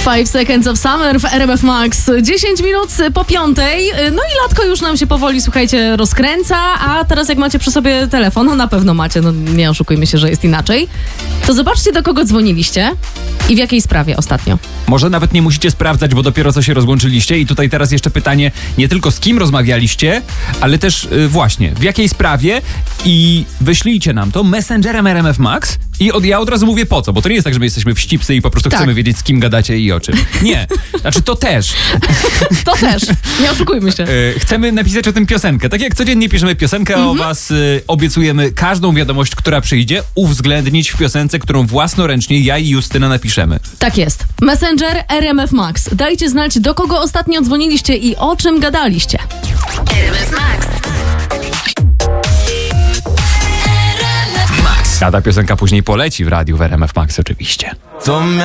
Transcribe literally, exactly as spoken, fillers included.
Five Seconds of Summer w R M F Max. dziesięć minut po piątej. No i latko już nam się powoli, słuchajcie, rozkręca, a teraz jak macie przy sobie telefon, no na pewno macie, no nie oszukujmy się, że jest inaczej, to zobaczcie, do kogo dzwoniliście i w jakiej sprawie ostatnio. Może nawet nie musicie sprawdzać, bo dopiero co się rozłączyliście i tutaj teraz jeszcze pytanie, nie tylko z kim rozmawialiście, ale też yy, właśnie, w jakiej sprawie i wyślijcie nam to messengerem R M F Max i od, ja od razu mówię po co, bo to nie jest tak, że my jesteśmy wścibscy i po prostu tak. chcemy wiedzieć, z kim gadacie i o czym. Nie, znaczy to też. To też, nie oszukujmy się. Yy, chcemy napisać o tym piosenkę. Tak jak codziennie piszemy piosenkę mm-hmm. o was, yy, obiecujemy każdą wiadomość, która przyjdzie, uwzględnić w piosence, którą własnoręcznie ja i Justyna napiszemy. Tak jest. Messenger R M F Max. Dajcie znać, do kogo ostatnio dzwoniliście i o czym gadaliście. R M F Max. A ta piosenka później poleci w radiu w R M F Max oczywiście.